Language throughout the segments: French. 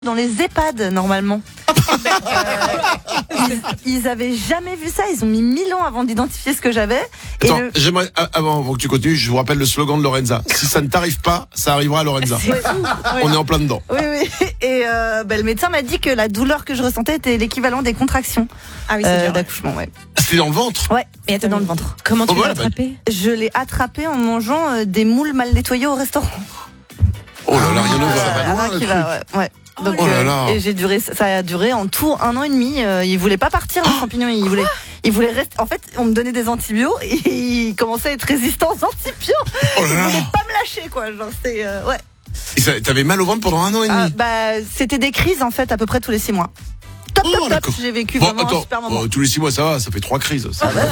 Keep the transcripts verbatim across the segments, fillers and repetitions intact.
dans les EHPAD normalement. euh, ils, ils avaient jamais vu ça. Ils ont mis mille ans avant d'identifier ce que j'avais. Et Attends, le... j'aimerais, avant, avant que tu continues, je vous rappelle le slogan de Lorenza. Si ça ne t'arrive pas, ça arrivera à Lorenza. On est en plein dedans. Oui, oui. Et euh, bah, le médecin m'a dit que la douleur que je ressentais était l'équivalent des contractions Ah oui, c'est euh, dur. d'accouchement. Ouais. C'était dans le ventre. Ouais. Et C'était dans le ventre. Comment tu Oh, l'as voilà, attrapé? Je l'ai attrapé en mangeant euh, des moules mal nettoyés au restaurant. Oh là là, rien ne Euh, va. rien qui va, ouais. ouais. Donc, Oh là là. euh, et j'ai duré, ça a duré en tout un an et demi. Euh, il voulait pas partir, le champignon. Il voulait, il voulait rester. En fait, on me donnait des antibiotiques et il commençait à être résistant aux antibiotiques. Oh là Il là. voulait pas me lâcher, quoi. Genre, c'est, euh, ouais. Et ça- t'avais mal au ventre pendant un an et demi. Ah, bah, c'était des crises, en fait, à peu près tous les six mois. Top, Oh, top, top. d'accord. J'ai vécu Bon, vraiment un attends, super moment. bon, tous les six mois ça va, ça fait trois crises. Ça va.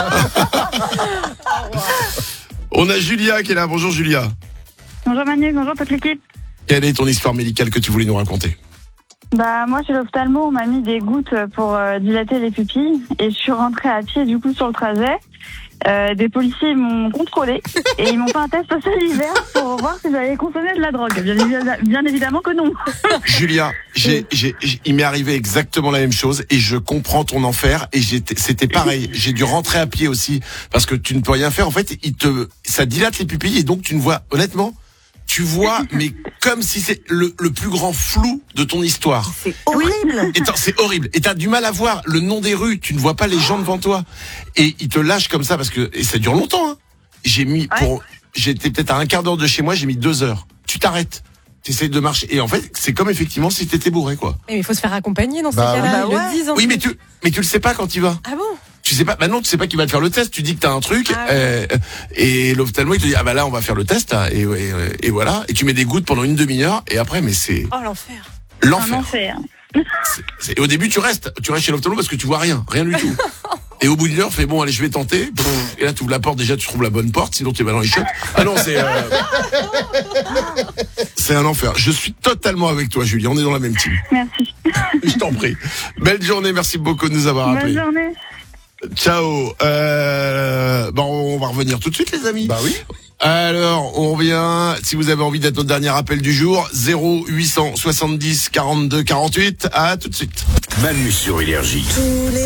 On a Julia qui est là. Bonjour Julia. Bonjour Manu, bonjour toute l'équipe. Quelle est ton histoire médicale que tu voulais nous raconter? Bah moi chez l'ophtalmo on m'a mis des gouttes pour euh, dilater les pupilles et je suis rentrée à pied du coup sur le trajet. Euh, des policiers m'ont contrôlé et ils m'ont fait un test salivaire pour voir si j'avais consommé de la drogue. Bien, évi- bien évidemment que non. Julia, j'ai, j'ai, j'ai- il m'est arrivé exactement la même chose et je comprends ton enfer et j'étais, c'était pareil. J'ai dû rentrer à pied aussi parce que tu ne peux rien faire. En fait, il te, ça dilate les pupilles et donc tu ne vois, honnêtement, tu vois, mais comme si c'est le, le plus grand flou de ton histoire. C'est horrible. Et t'as- c'est horrible. Et t'as du mal à voir le nom des rues. Tu ne vois pas les gens devant toi. Et ils te lâchent comme ça parce que, et ça dure longtemps, hein. J'ai mis pour, j'étais peut-être à un quart d'heure de chez moi, j'ai mis deux heures. Tu t'arrêtes. T'essayes de marcher. Et en fait, c'est comme effectivement si t'étais bourré, quoi. Mais il faut se faire accompagner dans ces Bah cas-là. oui. Ils Bah le disent en Oui, mais plus. tu, mais tu le sais pas quand tu vas. Ah bon? Tu sais pas, bah non, tu sais pas qui va te faire le test. Tu dis que t'as un truc, Ah euh, et l'ophtalmo, il te dit, ah bah là, on va faire le test, hein, et, et, et voilà. Et tu mets des gouttes pendant une demi-heure, et après, mais c'est Oh l'enfer. Un l'enfer. enfer. C'est- c'est- Et au début, tu restes, tu restes chez l'ophtalmo parce que tu vois rien, rien du tout. Et au bout d'une heure, fais bon, allez, je vais tenter. Pff, et là, tu ouvres la porte, déjà, tu trouves la bonne porte, sinon tu vas dans les chiottes. Ah non, c'est, euh... c'est un enfer. Je suis totalement avec toi, Julie. On est dans la même team. Merci. Je t'en prie. Belle journée. Merci beaucoup de nous avoir Bonne appelés. journée. Ciao. Euh... Bon, on va revenir tout de suite, les amis. Bah oui. Alors, on revient. Si vous avez envie d'être notre dernier appel du jour, zéro huit cent soixante-dix quarante-deux quarante-huit. À tout de suite. Manu sur Énergie.